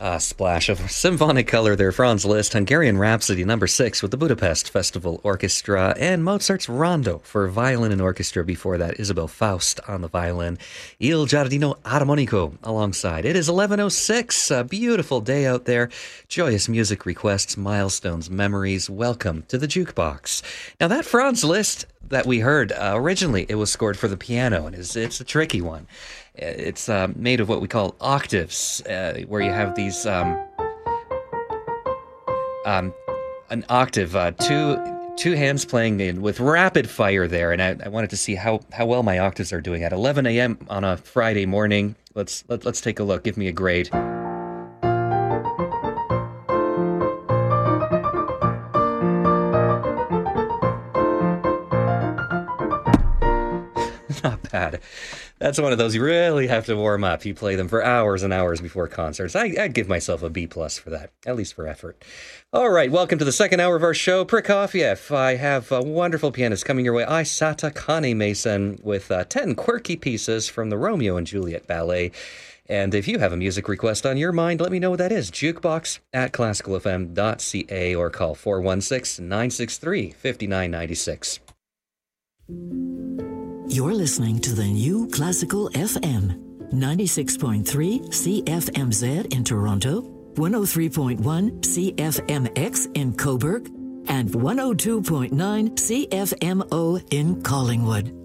A splash of symphonic color there. Franz Liszt, Hungarian Rhapsody number 6 with the Budapest Festival Orchestra, and Mozart's Rondo for violin and orchestra. Before that, Isabel Faust on the violin, Il Giardino Armonico alongside. It is 11:06, a beautiful day out there. Joyous music requests, milestones, memories. Welcome to the Jukebox. Now that Franz Liszt that we heard, originally it was scored for the piano, and it's a tricky one. It's made of what we call octaves, where you have these an octave, two hands playing in with rapid fire there, and I wanted to see how well my octaves are doing at 11 a.m. on a Friday morning. Let's take a look. Give me a grade. Not bad. That's one of those you really have to warm up. You play them for hours and hours before concerts. I'd give myself a B+ for that, at least for effort. All right, welcome to the second hour of our show. Prokofiev, I have a wonderful pianist coming your way. Aisata Kane-Mason with 10 quirky pieces from the Romeo and Juliet Ballet. And if you have a music request on your mind, let me know what that is. Jukebox@classicalfm.ca or call 416-963-5996. You're listening to the new Classical FM, 96.3 CFMZ in Toronto, 103.1 CFMX in Cobourg, and 102.9 CFMO in Collingwood.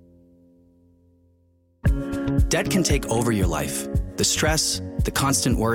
Debt can take over your life. The stress, the constant worry.